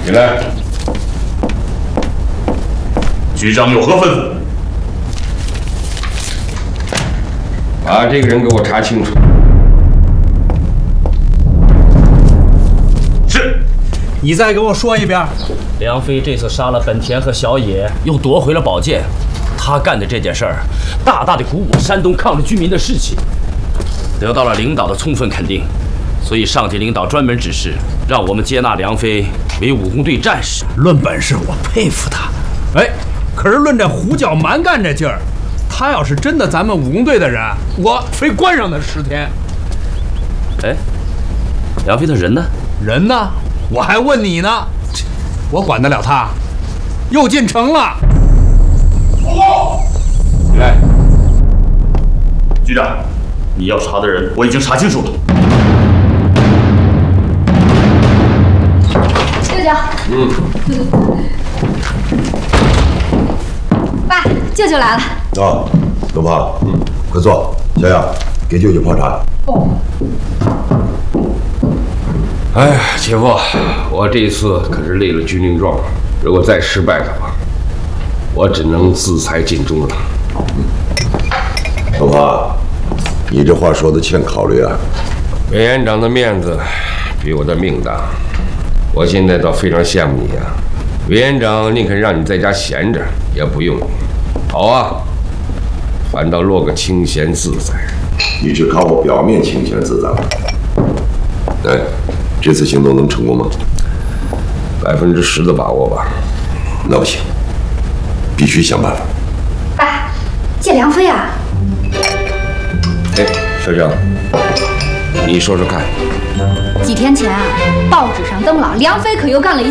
进来。 局长有何吩咐？ 把这个人给我查清楚。 是。 你再给我说一遍。 梁飞这次杀了本田和小野，又夺回了宝剑，他干的这件事儿，大大的鼓舞山东抗日居民的士气，得到了领导的充分肯定。所以上级领导专门指示，让我们接纳梁飞为武工队战士。 论本事，我佩服他。哎，可是论这胡搅蛮干这劲儿，他要是真的咱们武工队的人，我非关上他10天。 哎，梁飞的人呢？ 人呢？我还问你呢，我管得了他？又进城了。 报告。 来， 局长，你要查的人我已经查清楚了。 舅舅。爸，舅舅来了。 啊，刘胖，快坐。小雅，给舅舅泡茶。 哦。 哎呀，姐夫，我这次可是立了军令状，如果再失败的话，我只能自裁尽忠了。 刘胖，你这话说的欠考虑啊。 委员长的面子比我的命大，我现在倒非常羡慕你啊。委员长宁肯让你在家闲着，也不用你。好啊，反倒落个清闲自在。 你只看我表面清闲自在了。哎，这次行动能成功吗 ？10%的把握吧。 那不行，必须想办法。 爸，见梁飞啊！ 哎，小郑，你说说看。 几天前啊，报纸上登了梁飞可又干了一